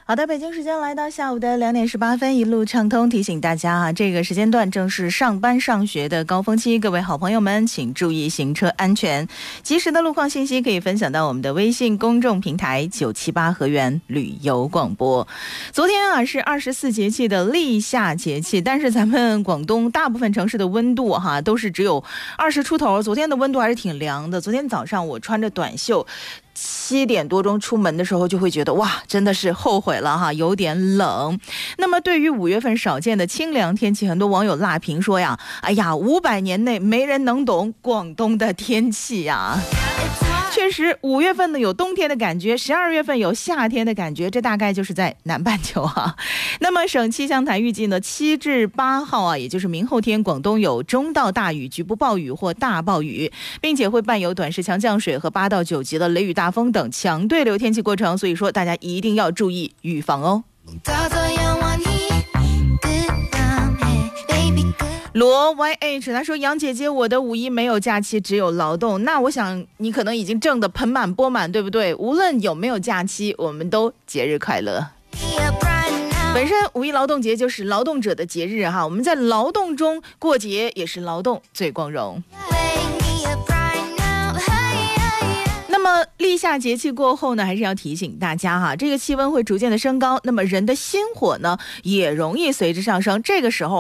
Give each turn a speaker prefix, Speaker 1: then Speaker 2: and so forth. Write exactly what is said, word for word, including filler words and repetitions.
Speaker 1: 好的，北京时间来到下午的两点十八分，一路畅通，提醒大家啊，这个时间段正是上班上学的高峰期，各位好朋友们请注意行车安全。及时的路况信息可以分享到我们的微信公众平台九七八河源旅游广播。昨天啊是二十四节气的立夏节气，但是咱们广东大部分城市的温度哈都是只有二十出头，昨天的温度还是挺凉的。昨天早上我穿着短袖，七点多钟出门的时候就会觉得哇，真的是后悔了哈，有点冷。那么对于五月份少见的清凉天气，很多网友辣评说呀，哎呀，五百年内没人能懂广东的天气呀。确实，五月份呢有冬天的感觉，十二月份有夏天的感觉，这大概就是在南半球啊。那么省气象台预计呢，七至八号啊，也就是明后天，广东有中到大雨、局部暴雨或大暴雨，并且会伴有短时强降水和八到九级的雷雨大风等强对流天气过程，所以说大家一定要注意预防哦。罗 Y H 他说，杨姐姐，我的五一没有假期，只有劳动。那我想你可能已经挣得盆满钵满，对不对？无论有没有假期，我们都节日快乐。本身五一劳动节就是劳动者的节日哈，我们在劳动中过节也是劳动最光荣。那么立夏节气过后呢，还是要提醒大家哈，这个气温会逐渐的升高，那么人的心火呢也容易随之上升，这个时候